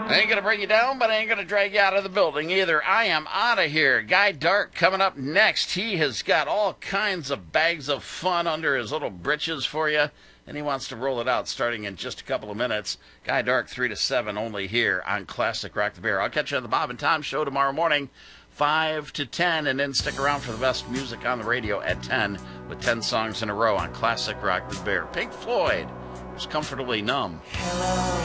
I ain't going to bring you down, but I ain't going to drag you out of the building either. I am out of here. Guy Dark coming up next. He has got all kinds of bags of fun under his little britches for you, and he wants to roll it out starting in just a couple of minutes. Guy Dark, 3 to 7, only here on Classic Rock the Bear. I'll catch you on the Bob and Tom Show tomorrow morning, 5 to 10, and then stick around for the best music on the radio at 10 with 10 songs in a row on Classic Rock the Bear. Pink Floyd was Comfortably Numb. Hello.